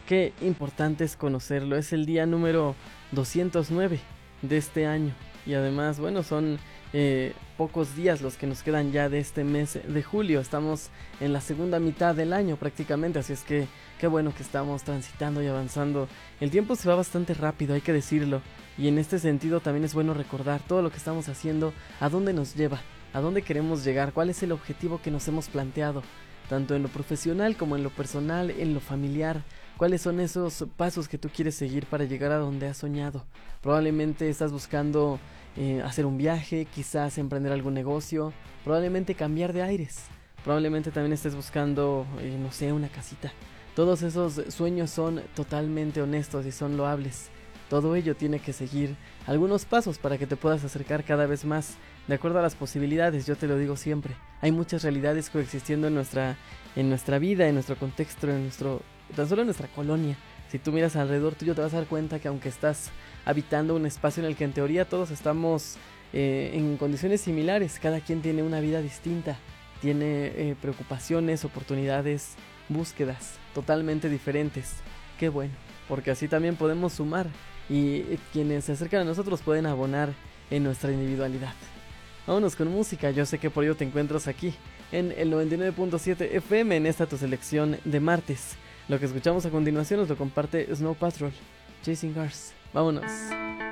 Qué importante es conocerlo. Es el día número 209 de este año. Y además, bueno, son pocos días los que nos quedan ya de este mes de julio. Estamos en la segunda mitad del año prácticamente. Así es que qué bueno que estamos transitando y avanzando. El tiempo se va bastante rápido, hay que decirlo. Y en este sentido también es bueno recordar todo lo que estamos haciendo, a dónde nos lleva, a dónde queremos llegar, cuál es el objetivo que nos hemos planteado, tanto en lo profesional como en lo personal, en lo familiar. ¿Cuáles son esos pasos que tú quieres seguir para llegar a donde has soñado? Probablemente estás buscando hacer un viaje, quizás emprender algún negocio, probablemente cambiar de aires, probablemente también estés buscando, no sé, una casita. Todos esos sueños son totalmente honestos y son loables. Todo ello tiene que seguir algunos pasos para que te puedas acercar cada vez más, de acuerdo a las posibilidades. Yo te lo digo siempre, hay muchas realidades coexistiendo en nuestra vida, en nuestro contexto, tan solo en nuestra colonia. Si tú miras alrededor tuyo te vas a dar cuenta que aunque estás habitando un espacio en el que en teoría todos estamos en condiciones similares, cada quien tiene una vida distinta, tiene preocupaciones, oportunidades, búsquedas totalmente diferentes. Qué bueno, porque así también podemos sumar y quienes se acercan a nosotros pueden abonar en nuestra individualidad. Vámonos con música. Yo sé que por ello te encuentras aquí en el 99.7 FM en esta tu selección de martes. Lo que escuchamos a continuación nos lo comparte Snow Patrol, Chasing Cars. Vámonos.